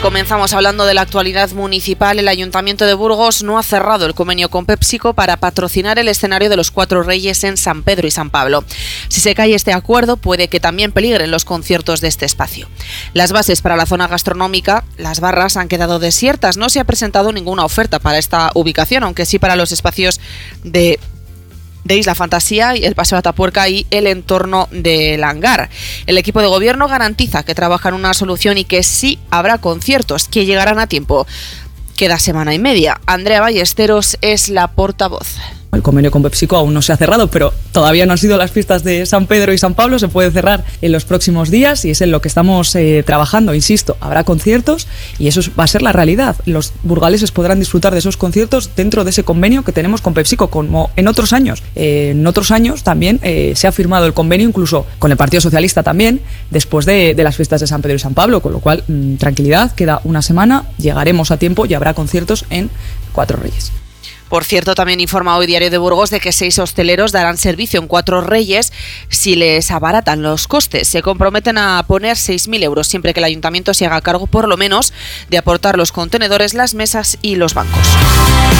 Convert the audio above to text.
Comenzamos hablando de la actualidad municipal. El Ayuntamiento de Burgos no ha cerrado el convenio con PepsiCo para patrocinar el escenario de los Cuatro Reyes en San Pedro y San Pablo. Si se cae este acuerdo, puede que también peligren los conciertos de este espacio. Las bases para la zona gastronómica, las barras, han quedado desiertas. No se ha presentado ninguna oferta para esta ubicación, aunque sí para los espacios de Isla Fantasía, el Paseo Atapuerca y el entorno del hangar. El equipo de gobierno garantiza que trabaja en una solución y que sí habrá conciertos que llegarán a tiempo. Queda semana y media. Andrea Ballesteros es la portavoz. El convenio con PepsiCo aún no se ha cerrado, pero todavía no han sido las fiestas de San Pedro y San Pablo. Se puede cerrar en los próximos días y es en lo que estamos trabajando. Insisto, habrá conciertos y eso va a ser la realidad. Los burgaleses podrán disfrutar de esos conciertos dentro de ese convenio que tenemos con PepsiCo, como en otros años. En otros años también se ha firmado el convenio, incluso con el Partido Socialista también, después de las fiestas de San Pedro y San Pablo, con lo cual, tranquilidad, queda una semana, llegaremos a tiempo y habrá conciertos en Cuatro Reyes. Por cierto, también informa hoy Diario de Burgos de que 6 hosteleros darán servicio en Cuatro Reyes si les abaratan los costes. Se comprometen a poner 6.000 euros siempre que el ayuntamiento se haga cargo por lo menos de aportar los contenedores, las mesas y los bancos.